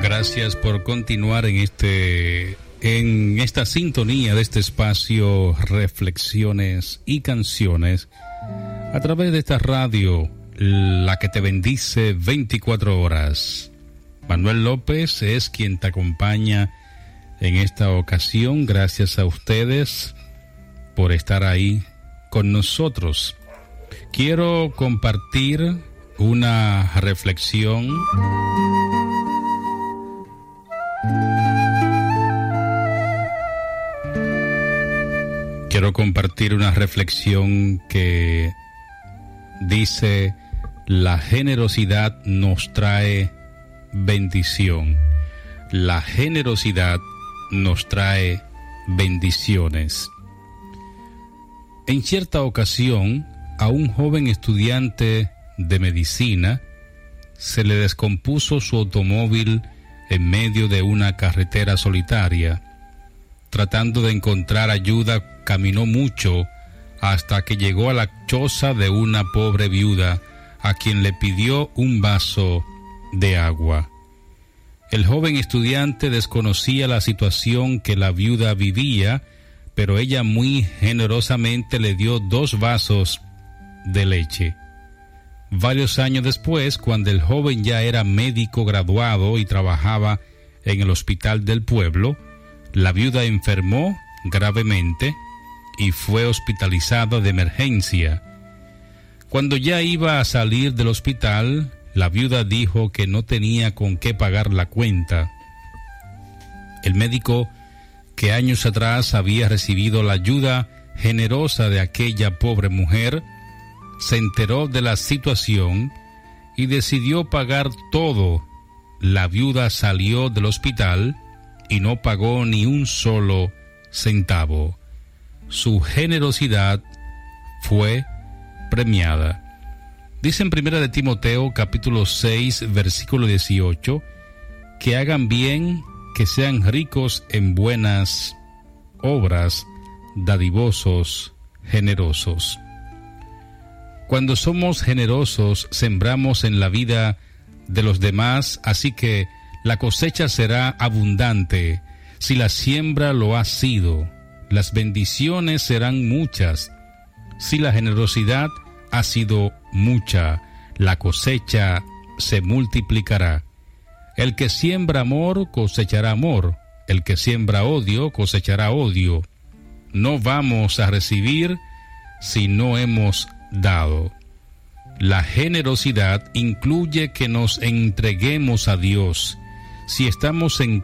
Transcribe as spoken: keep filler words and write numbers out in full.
Gracias por continuar en este en esta sintonía de este espacio Reflexiones y Canciones a través de esta radio, la que te bendice veinticuatro horas. Manuel López es quien te acompaña en esta ocasión. Gracias a ustedes por estar ahí con nosotros. Quiero compartir una reflexión Quiero compartir una reflexión que dice: la generosidad nos trae bendición. La generosidad nos trae bendiciones. En cierta ocasión, a un joven estudiante de medicina se le descompuso su automóvil en medio de una carretera solitaria. Tratando de encontrar ayuda, caminó mucho hasta que llegó a la choza de una pobre viuda, a quien le pidió un vaso de agua. El joven estudiante desconocía la situación que la viuda vivía, pero ella muy generosamente le dio dos vasos de leche. Varios años después, cuando el joven ya era médico graduado y trabajaba en el hospital del pueblo, la viuda enfermó gravemente y fue hospitalizada de emergencia. Cuando ya iba a salir del hospital, la viuda dijo que no tenía con qué pagar la cuenta. El médico, que años atrás había recibido la ayuda generosa de aquella pobre mujer, se enteró de la situación y decidió pagar todo. La viuda salió del hospital y no pagó ni un solo centavo. Su generosidad fue premiada. Dice en Primera de Timoteo, capítulo seis, versículo dieciocho, que hagan bien, que sean ricos en buenas obras, dadivosos, generosos. Cuando somos generosos, sembramos en la vida de los demás, así que la cosecha será abundante. Si la siembra lo ha sido, las bendiciones serán muchas. Si la generosidad ha sido mucha, la cosecha se multiplicará. El que siembra amor cosechará amor. El que siembra odio cosechará odio. No vamos a recibir si no hemos dado. La generosidad incluye que nos entreguemos a Dios. Si estamos en